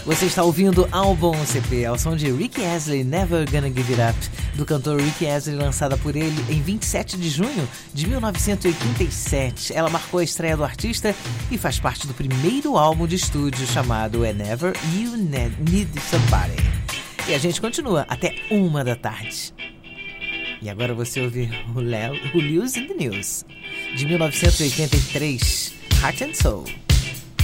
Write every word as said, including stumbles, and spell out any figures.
Você está ouvindo Álbum C P, ao som de Rick Astley, Never Gonna Give It Up, do cantor Rick Astley, lançada por ele em vinte e sete de junho de mil novecentos e oitenta e sete. Ela marcou a estreia do artista e faz parte do primeiro álbum de estúdio chamado Whenever You Need Somebody. E a gente continua até uma da tarde. E agora você ouve Who Lives in the News, de mil novecentos e oitenta e três, Heart and Soul.